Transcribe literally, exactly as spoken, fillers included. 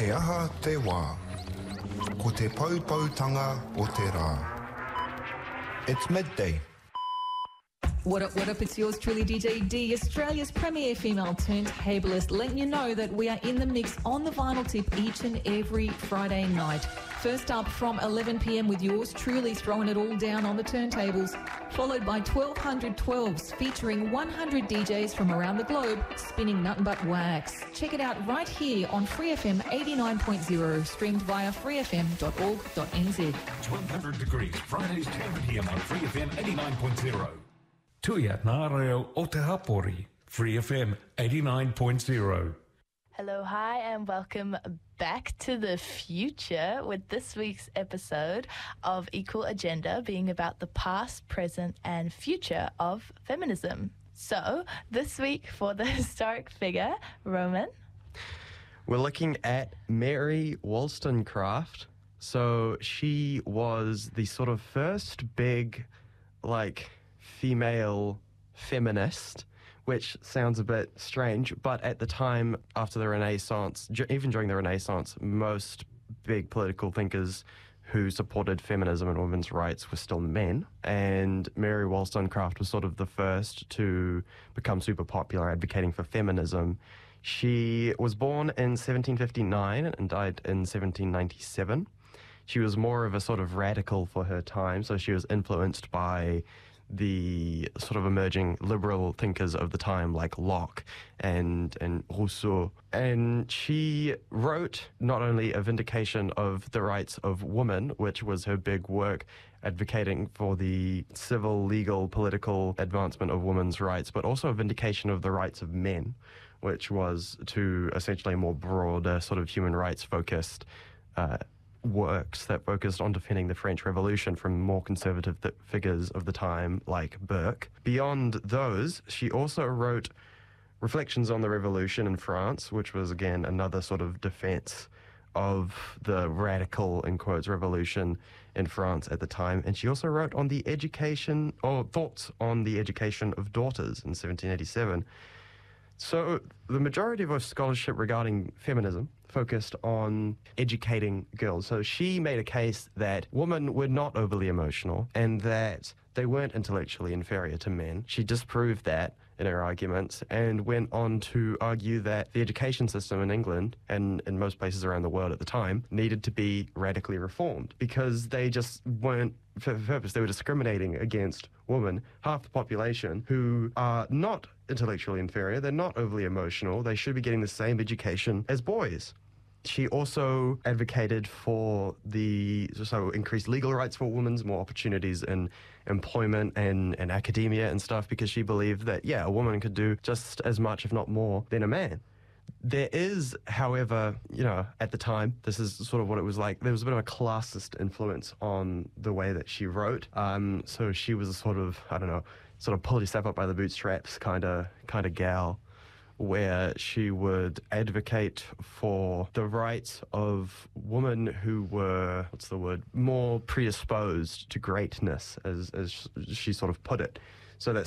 He aha te wā, ko te paupautanga o te rā. It's midday. What up, what up, it's yours truly, D J D, Australia's premier female turntablist, letting you know that we are in the mix on the vinyl tip each and every Friday night. First up from eleven p m with yours truly throwing it all down on the turntables, followed by twelve twelves featuring one hundred D Js from around the globe spinning nothing but wax. Check it out right here on Free F M eighty-nine point zero, streamed via free f m dot org dot n z. twelve hundred degrees, Fridays ten p m on Free F M eighty-nine point zero. Tuia ngā reo o te hapori, Free F M eighty-nine point zero. Hello, hi, and welcome back to the future with this week's episode of Equal Agenda being about the past, present, and future of feminism. So, this week for the historic figure, Roman. We're looking at Mary Wollstonecraft. So, she was the sort of first big, like, female feminist, which sounds a bit strange, but at the time, after the Renaissance, even during the Renaissance, most big political thinkers who supported feminism and women's rights were still men, and Mary Wollstonecraft was sort of the first to become super popular advocating for feminism. She was born in seventeen fifty-nine and died in seventeen ninety-seven. She was more of a sort of radical for her time, so she was influenced by the sort of emerging liberal thinkers of the time like Locke and, and Rousseau. And she wrote not only a vindication of the rights of women, which was her big work advocating for the civil, legal, political advancement of women's rights, but also a vindication of the rights of men, which was to essentially a more broader sort of human rights focused uh, works that focused on defending the French Revolution from more conservative th- figures of the time, like Burke. Beyond those, she also wrote Reflections on the Revolution in France, which was, again, another sort of defense of the radical, in quotes, revolution in France at the time. And she also wrote on the education, or thoughts on the education of daughters in seventeen eighty-seven. So the majority of her scholarship regarding feminism focused on educating girls. So she made a case that women were not overly emotional and that they weren't intellectually inferior to men. She disproved that in her arguments and went on to argue that the education system in England and in most places around the world at the time needed to be radically reformed because they just weren't fit for purpose. They were discriminating against women, half the population, who are not intellectually inferior. They're not overly emotional. They should be getting the same education as boys. She also advocated for the so increased legal rights for women, more opportunities in employment and, and academia and stuff, because she believed that, yeah, a woman could do just as much, if not more, than a man. There is, however, you know, at the time, this is sort of what it was like, there was a bit of a classist influence on the way that she wrote. Um, so she was a sort of, I don't know, sort of pull yourself up by the bootstraps kind of kind of gal, where she would advocate for the rights of women who were, what's the word, more predisposed to greatness, as, as she sort of put it. So that